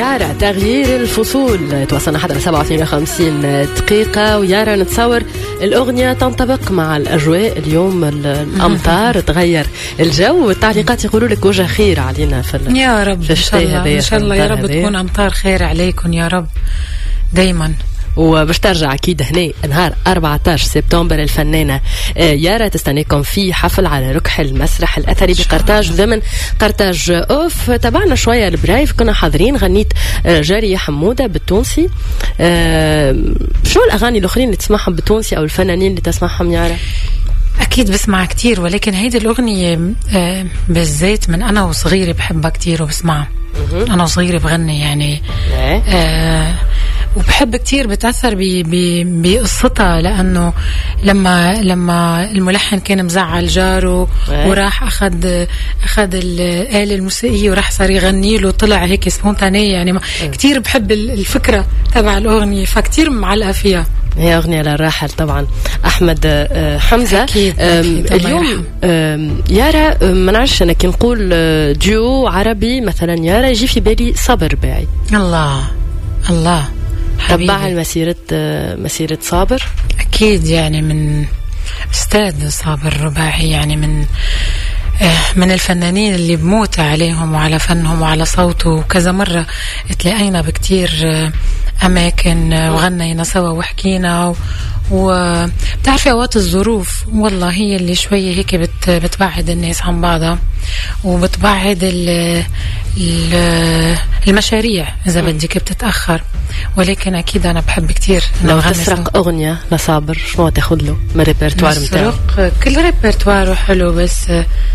يارا تغيير الفصول. توصلنا حتى 57 دقيقة ويارا نتصور الأغنية تنطبق مع الأجواء اليوم. الأمطار تغير الجو والتعليقات يقولوا لك وجه خير علينا في يا رب في إن شاء الله إن شاء الله يا رب تكون أمطار خير عليكم يا رب دايما. وباش ترجع أكيد هنا نهار 14 سبتمبر الفنانة يارا تستنيكم في حفل على ركح المسرح الأثري بقرطاج ضمن قرطاج أوف. تابعنا شوية البرايف كنا حاضرين غنيت جارية حمودة بالتونسي. شو الأغاني الأخرين اللي تسمعهم بالتونسي أو الفنانين اللي تسمعهم يارا؟ أكيد بسمع كتير ولكن هيدي الأغنية بالذات من أنا وصغيرة بحبها كتير وبسمعها. أنا وصغيرة بغني يعني وبحب كتير بتأثر بقصتها لأنه لما الملحن كان مزعل جاره وراح أخذ الآلة الموسيقية وراح صار يغني له طلع هيك سبونتانية يعني كتير بحب الفكرة تبع الأغنية فكتير معلقة فيها. هي أغنية للراحل طبعا أحمد حمزة. أكيد اليوم يارا ما نعرفش أنا كي نقول ديو عربي مثلا يارا يجي في بالي صابر باعي. الله تبع مسيرة صابر أكيد يعني من أستاذ صابر رباعي يعني من الفنانين اللي بموت عليهم وعلى فنهم وعلى صوته. وكذا مرة تلاقينا بكتير أماكن وغنينا سوا وحكينا وبتعرفي أوقات الظروف والله هي اللي شوية هيك بتبعد الناس عن بعضها وبتبعد المشاريع إذا بدك بتتأخر. ولكن أكيد أنا بحب كتير لو تسرق أغنية لصابر شنو تاخد له من ريبرتوار متاعه؟ كل ريبرتواره حلو بس